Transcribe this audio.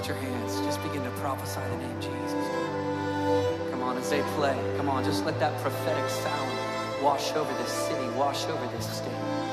your hands. Just begin to prophesy the name Jesus. Come on, as they play, come on, just let that prophetic sound wash over this city, wash over this state.